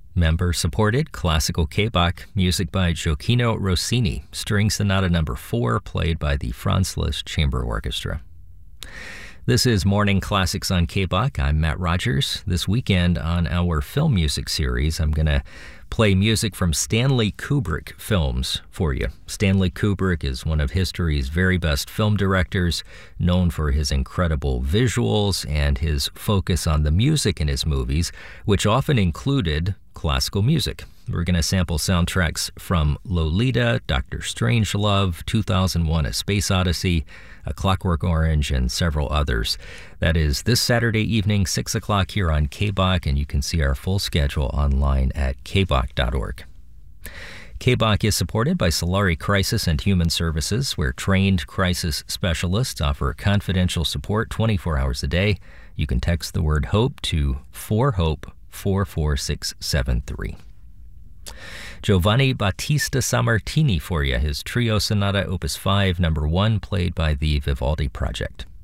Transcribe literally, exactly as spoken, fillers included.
Member-supported classical K-Bach, music by Gioacchino Rossini, String Sonata Number four, played by the Franz Liszt Chamber Orchestra. This is Morning Classics on K-Bach. I'm Matt Rogers. This weekend on our film music series, I'm going to play music from Stanley Kubrick films for you. Stanley Kubrick is one of history's very best film directors, known for his incredible visuals and his focus on the music in his movies, which often included classical music. We're going to sample soundtracks from Lolita, Doctor Strangelove, two thousand one: A Space Odyssey, A Clockwork Orange, and several others. That is this Saturday evening, six o'clock here on K-Bach, and you can see our full schedule online at k bach dot org. K-Bach is supported by Solari Crisis and Human Services, where trained crisis specialists offer confidential support twenty-four hours a day. You can text the word HOPE to four hope four four six seven three. Giovanni Battista Sammartini for you, his Trio Sonata Opus five, number one, played by the Vivaldi Project.